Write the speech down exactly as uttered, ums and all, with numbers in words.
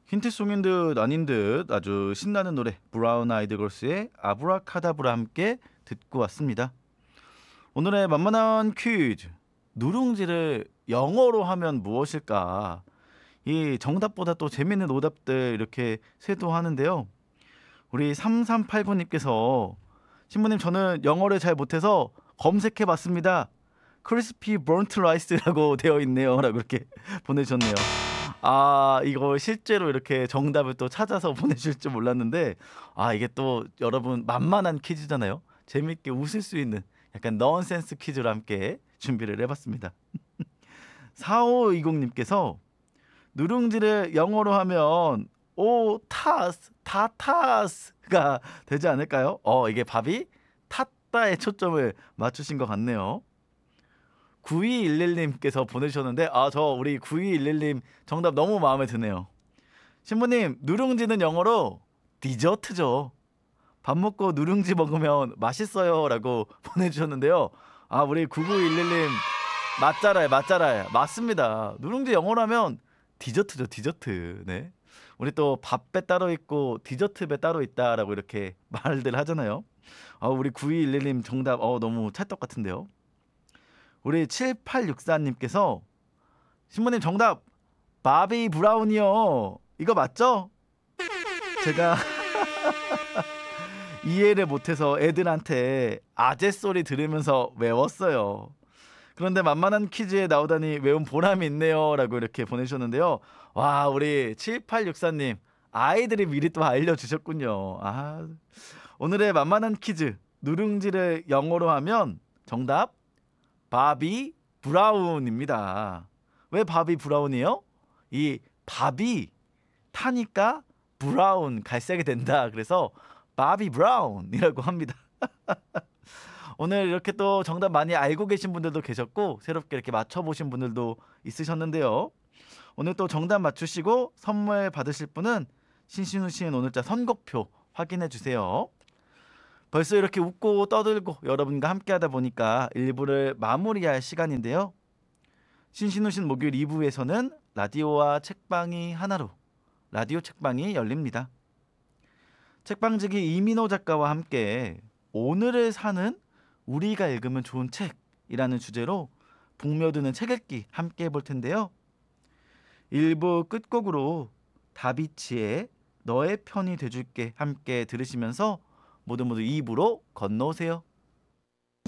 힌트송인 듯 아닌 듯 아주 신나는 노래 브라운 아이드 걸스의 아브라카다브라 함께 듣고 왔습니다. 오늘의 만만한 퀴즈. 누룽지를 영어로 하면 무엇일까? 이 정답보다 또 재밌는 오답들 이렇게 쇄도하는데요. 우리 삼삼팔구 님께서 신부님 저는 영어를 잘 못해서 검색해 봤습니다. 크리스피 버런트 라이스라고 되어 있네요. 라고 이렇게 보내주셨네요. 아, 이거 실제로 이렇게 정답을 또 찾아서 보내줄 줄 몰랐는데, 아, 이게 또 여러분 만만한 퀴즈잖아요. 재밌게 웃을 수 있는 약간 넌센스 퀴즈로 함께 준비를 해봤습니다. 사오이공님께서 누룽지를 영어로 하면 오 타스 다타스가 되지 않을까요? 어, 이게 밥이 탔다에 초점을 맞추신 것 같네요. 구이일일님께서 보내주셨는데, 아, 저 우리 구이일일님 정답 너무 마음에 드네요. 신부님, 누룽지는 영어로 디저트죠. 밥 먹고 누룽지 먹으면 맛있어요 라고 보내주셨는데요. 아, 우리 구구일일님 맞잖아요, 맞잖아요. 맞습니다. 누룽지 영어로 하면 디저트죠, 디저트. 네. 우리 또 밥배 따로 있고 디저트 배 따로 있다라고 이렇게 말들 하잖아요. 아, 우리 구이일일님 정답 어, 너무 찰떡 같은데요. 우리 칠팔육사님께서 신부님 정답 바비 브라운이요. 이거 맞죠? 제가 이해를 못해서 애들한테 아재 소리 들으면서 외웠어요. 그런데 만만한 퀴즈에 나오다니 외운 보람이 있네요 라고 이렇게 보내주셨는데요. 와, 우리 칠팔육사님 아이들이 미리 또 알려주셨군요. 아, 오늘의 만만한 퀴즈 누룽지를 영어로 하면 정답 바비 브라운입니다. 왜 바비 브라운이에요? 이 밥이 타니까 브라운 갈색이 된다. 그래서 바비 브라운이라고 합니다. 오늘 이렇게 또 정답 많이 알고 계신 분들도 계셨고 새롭게 이렇게 맞춰보신 분들도 있으셨는데요. 오늘 또 정답 맞추시고 선물 받으실 분은 신신우 씨의 오늘자 선곡표 확인해 주세요. 벌써 이렇게 웃고 떠들고 여러분과 함께하다 보니까 일 부를 마무리할 시간인데요. 신신우신 목요일 이 부에서는 라디오와 책방이 하나로 라디오 책방이 열립니다. 책방지기 이민호 작가와 함께 오늘을 사는 우리가 읽으면 좋은 책이라는 주제로 북며드는 책 읽기 함께 해볼 텐데요. 일 부 끝곡으로 다비치의 너의 편이 돼줄게 함께 들으시면서 모두 모두 이 부로 건너오세요.